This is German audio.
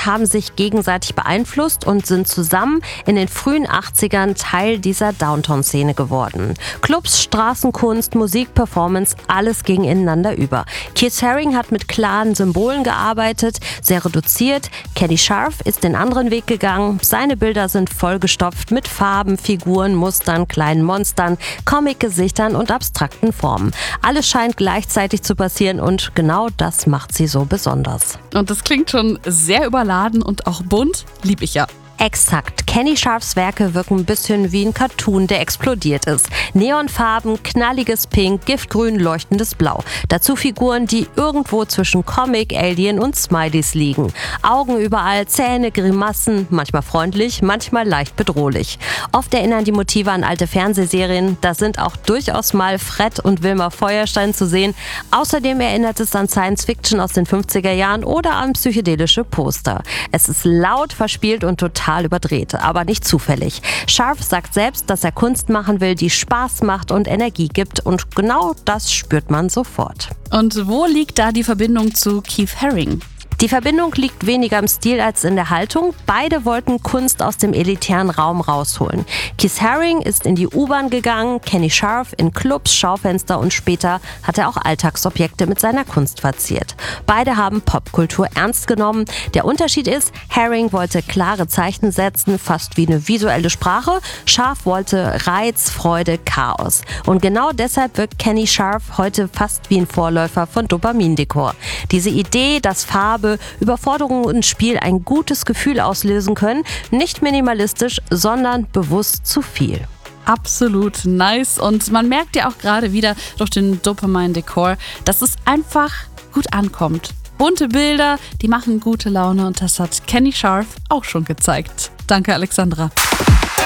Scharf haben sich gegenseitig beeinflusst und sind zusammen in den frühen 80ern Teil dieser Downtown-Szene geworden. Clubs, Straßenkunst, Musik, Performance, alles ging ineinander über. Keith Haring hat mit klaren Symbolen gearbeitet, sehr reduziert. Kenny Scharf ist den anderen Weg gegangen. Seine Bilder sind vollgestopft mit Farben, Figuren, Mustern, kleinen Monstern, Comic-Gesichtern und abstrakten Formen. Alles scheint gleichzeitig zu passieren und genau das macht sie so besonders. Und das klingt schon sehr überladen und auch bunt. Lieb ich ja. Exakt. Kenny Scharfs Werke wirken ein bisschen wie ein Cartoon, der explodiert ist. Neonfarben, knalliges Pink, giftgrün, leuchtendes Blau. Dazu Figuren, die irgendwo zwischen Comic, Alien und Smileys liegen. Augen überall, Zähne, Grimassen, manchmal freundlich, manchmal leicht bedrohlich. Oft erinnern die Motive an alte Fernsehserien. Da sind auch durchaus mal Fred und Wilma Feuerstein zu sehen. Außerdem erinnert es an Science Fiction aus den 50er Jahren oder an psychedelische Poster. Es ist laut, verspielt und total überdreht, aber nicht zufällig. Scharf sagt selbst, dass er Kunst machen will, die Spaß macht und Energie gibt, und genau das spürt man sofort. Und wo liegt da die Verbindung zu Keith Haring? Die Verbindung liegt weniger im Stil als in der Haltung. Beide wollten Kunst aus dem elitären Raum rausholen. Keith Haring ist in die U-Bahn gegangen, Kenny Scharf in Clubs, Schaufenster und später hat er auch Alltagsobjekte mit seiner Kunst verziert. Beide haben Popkultur ernst genommen. Der Unterschied ist, Haring wollte klare Zeichen setzen, fast wie eine visuelle Sprache. Scharf wollte Reiz, Freude, Chaos. Und genau deshalb wirkt Kenny Scharf heute fast wie ein Vorläufer von Dopamindekor. Diese Idee, dass Farbe, Überforderung und Spiel ein gutes Gefühl auslösen können, nicht minimalistisch, sondern bewusst zu viel. Absolut nice, und man merkt ja auch gerade wieder durch den Dopamine-Dekor, dass es einfach gut ankommt. Bunte Bilder, die machen gute Laune, und das hat Kenny Scharf auch schon gezeigt. Danke, Alexandra.